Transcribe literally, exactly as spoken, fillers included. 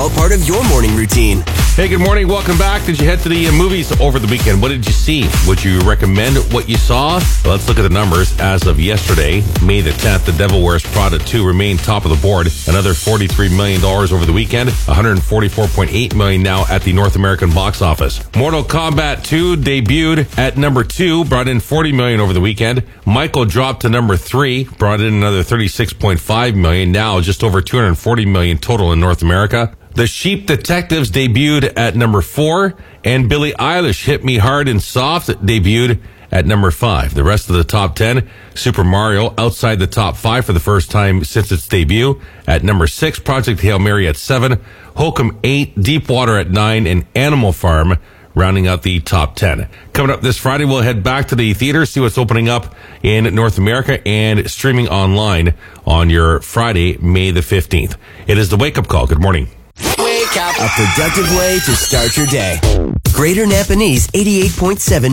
now part of your morning routine. Hey, good morning. Welcome back. Did you head to the uh, movies over the weekend? What did you see? Would you recommend what you saw? Well, let's look at the numbers. As of yesterday, May the tenth, The Devil Wears Prada two remained top of the board. Another forty-three million dollars over the weekend. one hundred forty-four point eight million dollars now at the North American box office. Mortal Kombat two debuted at number two, brought in forty million dollars over the weekend. Michael dropped to number three, brought in another thirty-six point five million dollars. Now just over two hundred forty million dollars total in North America. The Sheep Detectives debuted at number four, and Billie Eilish, Hit Me Hard and Soft, debuted at number five. The rest of the top ten, Super Mario outside the top five for the first time since its debut. At number six, Project Hail Mary at seven, Hokum eight, Deepwater at nine, and Animal Farm rounding out the top ten. Coming up this Friday, we'll head back to the theater, see what's opening up in North America and streaming online on your Friday, May the fifteenth. It is the Wake Up Call. Good morning. Wake up. A productive way to start your day. Greater Napanese eighty-eight point seven